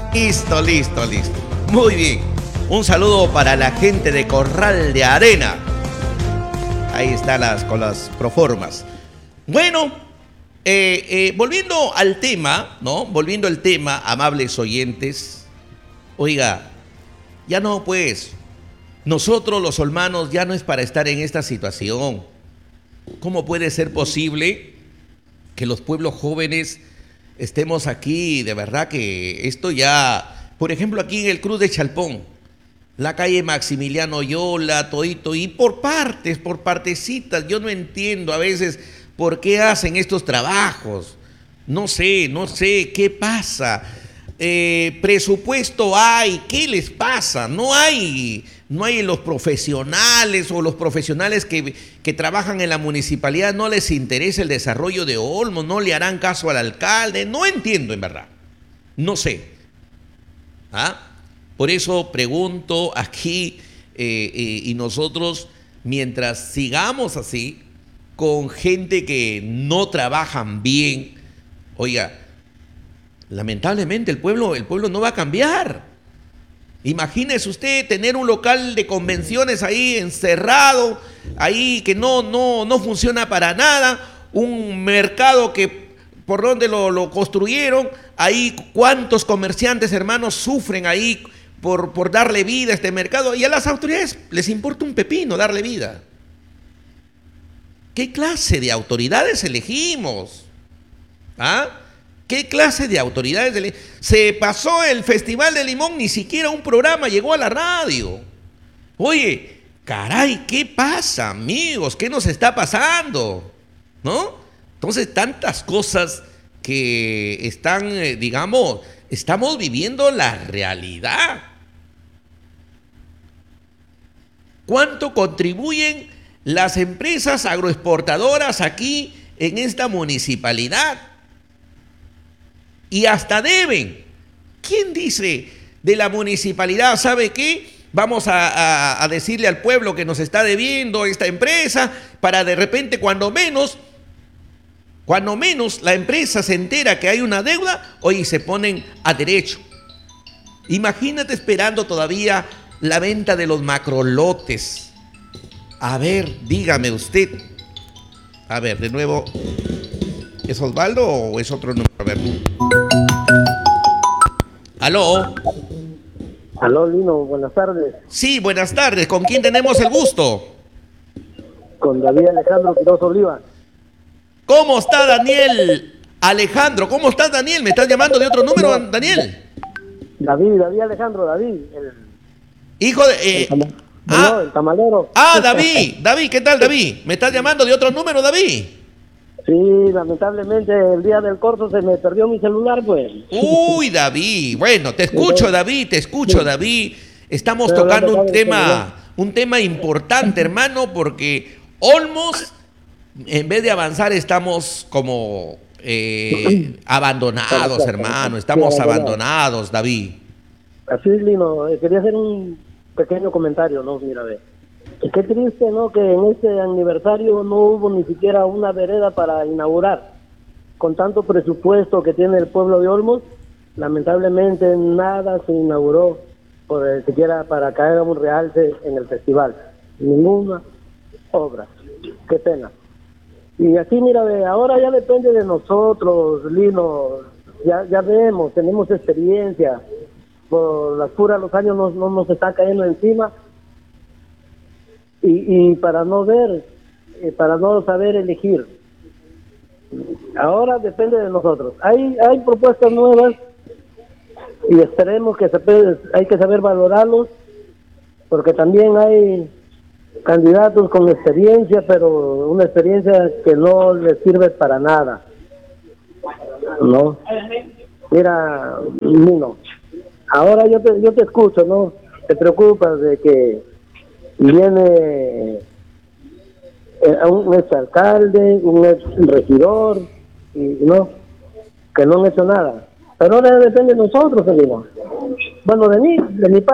Listo, listo, listo. Muy bien. Un saludo para la gente de Corral de Arena. Ahí está con las proformas. Bueno, volviendo al tema, ¿no? Volviendo al tema, amables oyentes. Oiga, ya no, pues. Nosotros los olmanos ya no es para estar en esta situación. ¿Cómo puede ser posible que los pueblos jóvenes estemos aquí? De verdad que esto ya, por ejemplo, aquí en el Cruz de Chalpón, la calle Maximiliano Yola, todito, y por partes, por partecitas, yo no entiendo a veces por qué hacen estos trabajos. No sé qué pasa. Presupuesto hay, ¿qué les pasa? No hay los profesionales o los profesionales que trabajan en la municipalidad, no les interesa el desarrollo de Olmos, no le harán caso al alcalde. No entiendo, en verdad, no sé. Por eso pregunto aquí, y nosotros, mientras sigamos así, con gente que no trabajan bien, oiga, lamentablemente el pueblo no va a cambiar. Imagínese usted tener un local de convenciones ahí encerrado, ahí que no funciona para nada, un mercado que por donde lo construyeron, ahí cuántos comerciantes, hermanos, sufren ahí por darle vida a este mercado, y a las autoridades les importa un pepino darle vida. ¿Qué clase de autoridades elegimos? ¿Qué clase de autoridades? Se pasó el Festival de Limón, ni siquiera un programa llegó a la radio. Oye, caray, ¿qué pasa, amigos? ¿Qué nos está pasando? ¿No? Entonces, tantas cosas que están, digamos, estamos viviendo la realidad. ¿Cuánto contribuyen las empresas agroexportadoras aquí en esta municipalidad? Y hasta deben. ¿Quién dice de la municipalidad, sabe qué? Vamos a decirle al pueblo que nos está debiendo esta empresa, para de repente, cuando menos la empresa se entera que hay una deuda, oye, se ponen a derecho. Imagínate esperando todavía la venta de los macrolotes. A ver, dígame usted. A ver, de nuevo, ¿es Osvaldo o es otro número? A ver. ¿Aló? Aló, Lino, buenas tardes. Sí, buenas tardes. ¿Con quién tenemos el gusto? Con David Alejandro Quiroz Oliva. ¿Cómo está Daniel Alejandro? ¿Cómo estás, Daniel? ¿Me estás llamando de otro número, Daniel? David Alejandro, David. Hijo de... el tamalero. David, ¿qué tal, David? ¿Me estás llamando de otro número, David? Sí, lamentablemente el día del corto se me perdió mi celular, pues. Uy, David, bueno, te escucho, David. Estamos tocando un tema importante, hermano, porque Olmos, en vez de avanzar, estamos como abandonados, hermano. Estamos abandonados, David. Así es, Lino. Quería hacer un pequeño comentario, ¿no? Mira, ve. Qué triste, ¿no? Que en este aniversario no hubo ni siquiera una vereda para inaugurar. Con tanto presupuesto que tiene el pueblo de Olmos, lamentablemente nada se inauguró siquiera para que haga un realce en el festival. Ninguna obra. Qué pena. Y aquí, mira, ve, ahora ya depende de nosotros, Lino. Ya vemos, tenemos experiencia. Por las puras, los años no nos están cayendo encima. Y para no ver, para no saber elegir. Ahora depende de nosotros. Hay propuestas nuevas y esperemos que hay que saber valorarlos, porque también hay candidatos con experiencia, pero una experiencia que no les sirve para nada. ¿No? Mira, Nino, ahora yo te escucho, ¿no? Te preocupas de que viene un exalcalde, un ex regidor, y no, que no han hecho nada. Pero ahora depende de nosotros, amigo. Bueno, de mi parte.